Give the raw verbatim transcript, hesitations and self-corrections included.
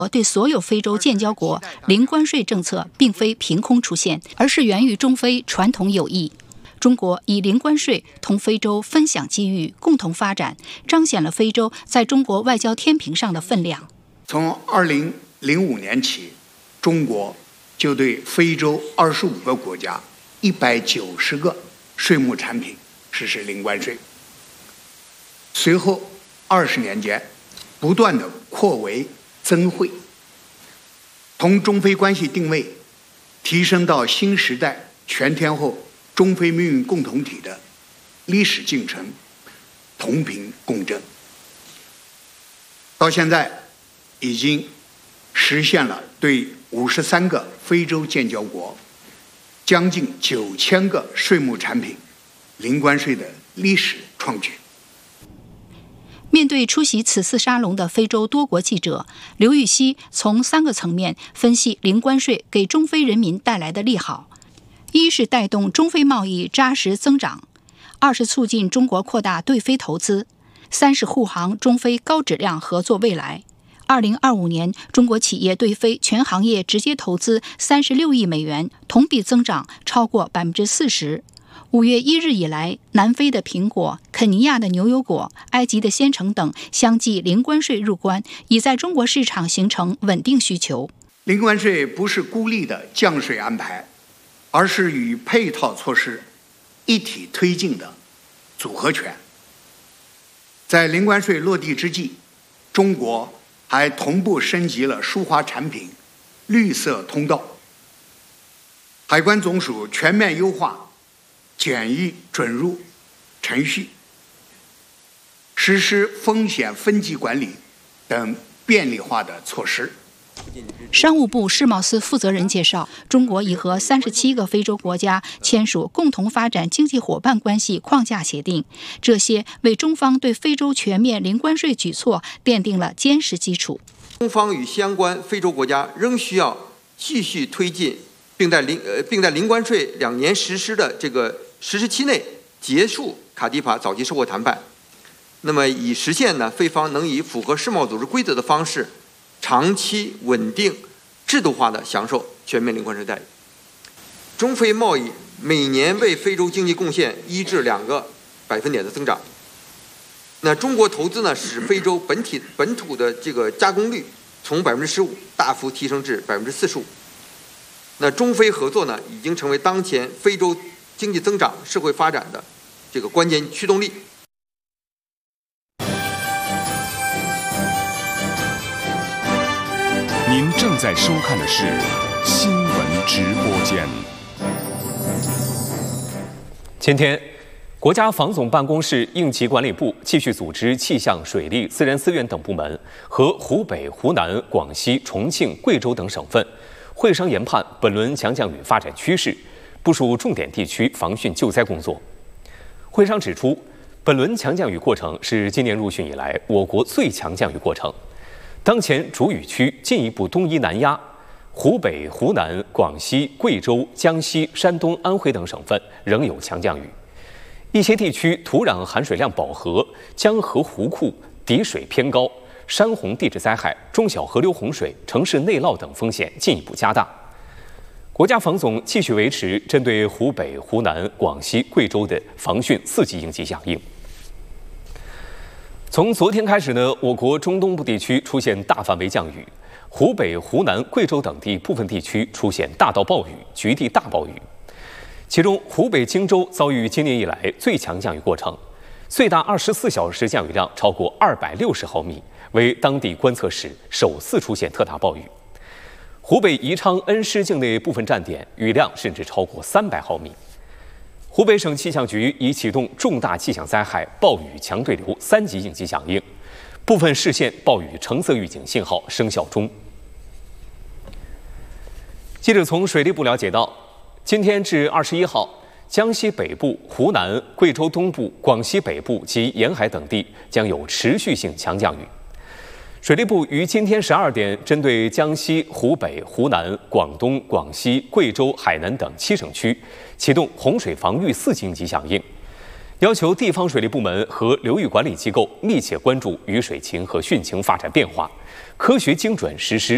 对所有非洲建交国零关税政策并非凭空出现，而是源于中非传统友谊。中国以零关税同非洲分享机遇，共同发展，彰显了非洲在中国外交天平上的分量。 从二零零五年起，中国就对非洲二十五个国家一百九十个税目产品实施零关税。随后二十年间，不断的扩围增汇，同中非关系定位提升到新时代全天候中非命运共同体的历史进程，同频共振。到现在已经实现了对五十三个非洲建交国将近九千个税目产品零关税的历史创举。 面对出席此次沙龙的非洲多国记者，刘禹锡从三个层面分析零关税给中非人民带来的利好：一是带动中非贸易扎实增长；二是促进中国扩大对非投资；三是护航中非高质量合作未来。二零二五年，中国企业对非全行业直接投资三十六亿美元，同比增长超过百分之四十。五月一日以来，南非的苹果、肯尼亚的牛油果、埃及的鲜橙等相继零关税入关，已在中国市场形成稳定需求。 零关税不是孤立的降税安排，而是与配套措施一体推进的组合拳。在零关税落地之际，中国还同步升级了输华产品绿色通道，海关总署全面优化检疫准入程序，实施风险分级管理等便利化的措施。 商务部世贸司负责人介绍，中国已和三十七个非洲国家签署共同发展经济伙伴关系框架协定，这些为中方对非洲全面零关税举措奠定了坚实基础。 中方与相关非洲国家仍需要继续推进，并在零呃并在零关税两年实施的这个实施期内结束卡迪法早期收购谈判，那么以实现呢非方能以符合世贸组织规则的方式，长期稳定、制度化的享受全面零关税待遇。中非贸易每年为非洲经济贡献一至两个百分点的增长。那中国投资呢，使非洲本体本土的这个加工率从百分之十五大幅提升至百分之四十五。那中非合作呢，已经成为当前非洲经济增长、社会发展的这个关键驱动力。 您正在收看的是新闻直播间。 今天，国家防总办公室应急管理部继续组织气象、水利、自然资源等部门和湖北、湖南、广西、重庆、贵州等省份会商研判本轮强降雨发展趋势，部署重点地区防汛救灾工作。会商指出，本轮强降雨过程是今年入汛以来我国最强降雨过程。当前主雨区进一步东移南压，湖北、湖南、广西、贵州、江西、山东、安徽等省份仍有强降雨。一些地区土壤含水量饱和，江河湖库底水偏高，山洪地质灾害、中小河流洪水、城市内涝等风险进一步加大。国家防总继续维持针对湖北、湖南、广西、贵州的防汛四级应急响应。从昨天开始呢，我国中东部地区出现大范围降雨，湖北、湖南、贵州等地部分地区出现大到暴雨、局地大暴雨。其中，湖北荆州遭遇今年以来最强降雨过程，最大二十四小时降雨量超过二百六十毫米，为当地观测史首次出现特大暴雨。湖北宜昌恩施境内部分站点雨量甚至超过三百毫米。湖北省气象局已启动重大气象灾害暴雨强对流三级应急响应，部分市县暴雨橙色预警信号生效中。记者从水利部了解到，今天至二十一号，江西北部、湖南、贵州东部、广西北部及沿海等地将有持续性强降雨。水利部于今天十二点，针对江西、湖北、湖南、广东、广西、贵州、海南等七省区，启动洪水防御四级应急响应，要求地方水利部门和流域管理机构密切关注雨水情和汛情发展变化，科学精准实施